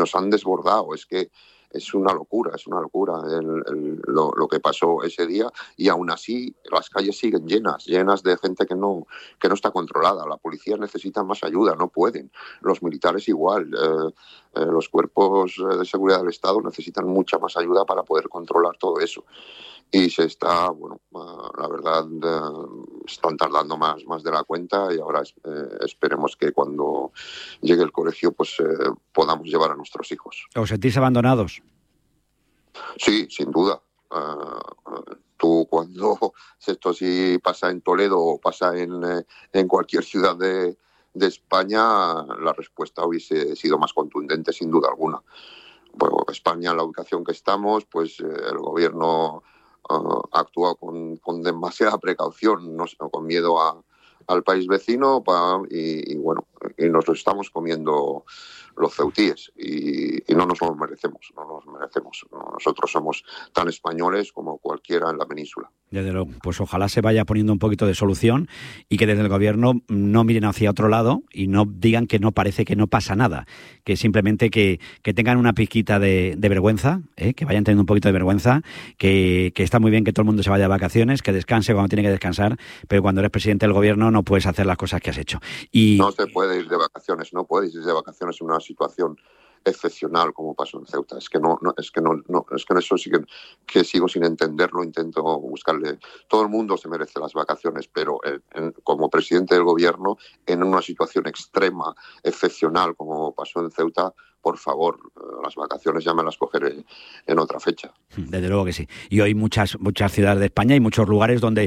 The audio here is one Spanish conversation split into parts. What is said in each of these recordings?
nos han desbordado. Es que es una locura lo que pasó ese día, y aún así las calles siguen llenas de gente que no está controlada. La policía necesita más ayuda, no pueden. Los militares igual. Los cuerpos de seguridad del Estado necesitan mucha más ayuda para poder controlar todo eso. Y la verdad, están tardando más de la cuenta, y ahora esperemos que cuando llegue el colegio pues podamos llevar a nuestros hijos. ¿Os sentís abandonados? Sí, sin duda. Tú cuando esto sí pasa en Toledo o pasa en cualquier ciudad de España, la respuesta hubiese sido más contundente, sin duda alguna. Bueno, España, en la ubicación que estamos, pues el gobierno ha actuado con demasiada precaución, no con miedo al país vecino, y nos lo estamos comiendo los ceutíes, y no nos lo merecemos. Nosotros somos tan españoles como cualquiera en la península. Desde luego, pues ojalá se vaya poniendo un poquito de solución, y que desde el gobierno no miren hacia otro lado y no digan que no parece que no pasa nada, que simplemente que tengan una pizquita de vergüenza, que vayan teniendo un poquito de vergüenza, que está muy bien que todo el mundo se vaya de vacaciones, que descanse cuando tiene que descansar, pero cuando eres presidente del gobierno no puedes hacer las cosas que has hecho. No se puede ir de vacaciones, no puedes ir de vacaciones en una situación excepcional como pasó en Ceuta. Es que eso sí que sigo sin entenderlo. Intento buscarle. Todo el mundo se merece las vacaciones, pero como presidente del gobierno, en una situación extrema, excepcional como pasó en Ceuta, por favor, las vacaciones ya me las cogeré en otra fecha. Desde luego que sí. Y hoy muchas ciudades de España y muchos lugares donde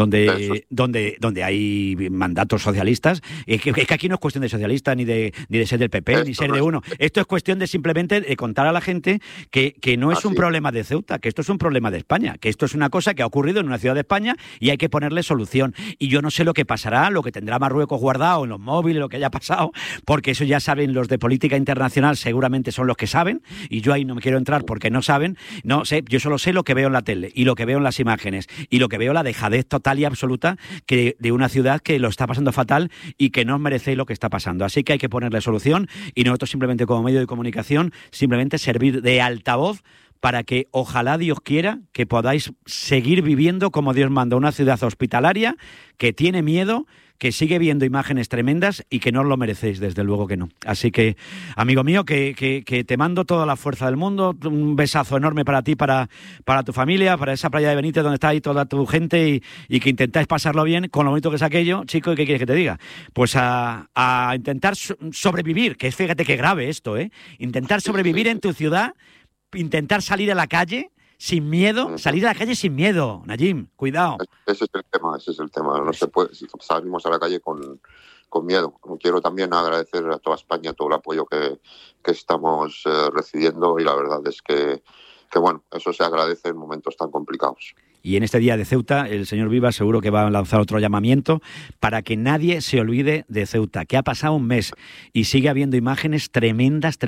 hay mandatos socialistas. Es que aquí no es cuestión de socialista, ni de ser del PP, ni ser de uno. Esto es cuestión de simplemente de contar a la gente que no es un problema de Ceuta, que esto es un problema de España, que esto es una cosa que ha ocurrido en una ciudad de España y hay que ponerle solución. Y yo no sé lo que pasará, lo que tendrá Marruecos guardado en los móviles, lo que haya pasado, porque eso ya saben los de política internacional, seguramente son los que saben, y yo ahí no me quiero entrar porque no saben. No sé, yo solo sé lo que veo en la tele y lo que veo en las imágenes y lo que veo, la dejadez total y absoluta de una ciudad que lo está pasando fatal y que no merece lo que está pasando. Así que hay que ponerle solución, y nosotros simplemente como medio de comunicación, simplemente servir de altavoz para que ojalá Dios quiera que podáis seguir viviendo como Dios manda, una ciudad hospitalaria que tiene miedo, que sigue viendo imágenes tremendas y que no os lo merecéis, desde luego que no. Así que, amigo mío, que te mando toda la fuerza del mundo, un besazo enorme para ti, para tu familia, para esa playa de Benítez donde está ahí toda tu gente, y que intentáis pasarlo bien con lo bonito que es aquello, chico. ¿Y qué quieres que te diga? Pues a intentar sobrevivir, que fíjate qué grave esto, intentar sobrevivir en tu ciudad, intentar salir a la calle sin miedo, salir a la calle sin miedo, Najim, cuidado. Ese es el tema. No se puede, si salimos a la calle con miedo. Quiero también agradecer a toda España todo el apoyo que estamos recibiendo, y la verdad es que eso se agradece en momentos tan complicados. Y en este día de Ceuta, el señor Vivas seguro que va a lanzar otro llamamiento para que nadie se olvide de Ceuta, que ha pasado un mes y sigue habiendo imágenes tremendas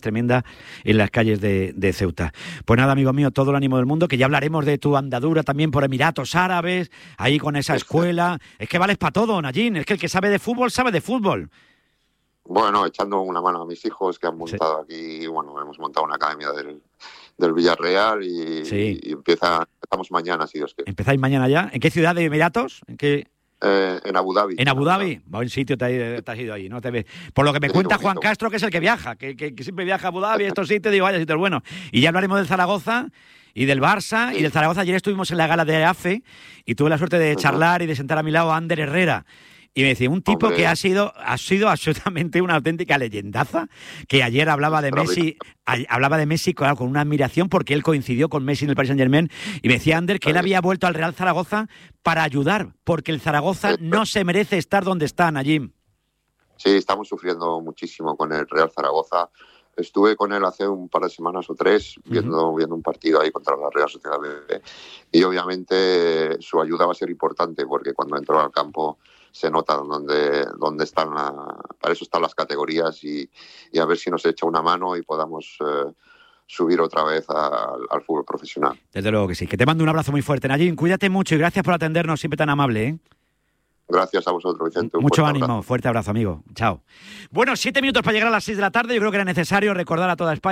en las calles de Ceuta. Pues nada, amigo mío, todo el ánimo del mundo, que ya hablaremos de tu andadura también por Emiratos Árabes, ahí con esa escuela. Es que vales para todo, Najim, es que el que sabe de fútbol, sabe de fútbol. Bueno, echando una mano a mis hijos que han montado aquí, hemos montado una academia del Villarreal y empezamos mañana, si Dios quiere. ¿Empezáis mañana ya? ¿En qué ciudad de Emiratos? ¿En qué? En Abu Dhabi. ¿En Abu Dhabi? Buen sitio te has ido ahí, ¿no? Por lo que me cuenta Juan Castro, que es el que viaja, que siempre viaja a Abu Dhabi, estos sitios, digo, vaya sitios buenos. Y ya hablaremos del Zaragoza y del Barça y del Zaragoza. Ayer estuvimos en la gala de AFE y tuve la suerte de charlar y de sentar a mi lado a Ander Herrera. Y me decía, un tipo que ha sido absolutamente una auténtica leyendaza, que ayer hablaba de Messi, claro, con una admiración, porque él coincidió con Messi en el Paris Saint-Germain, y me decía Ander que él había vuelto al Real Zaragoza para ayudar, porque el Zaragoza no se merece estar donde está, Najim. Sí, estamos sufriendo muchísimo con el Real Zaragoza. Estuve con él hace un par de semanas o tres viendo un partido ahí contra la Real Sociedad y obviamente su ayuda va a ser importante, porque cuando entró al campo se nota dónde están, para eso están las categorías, y a ver si nos echa una mano y podamos subir otra vez al fútbol profesional. Desde luego que sí. Que te mando un abrazo muy fuerte, Najim. Cuídate mucho y gracias por atendernos, siempre tan amable, Gracias a vosotros, Vicente. Mucho ánimo, fuerte abrazo, amigo. Chao. Bueno, 7 minutos para llegar a las 6 de la tarde. Yo creo que era necesario recordar a toda España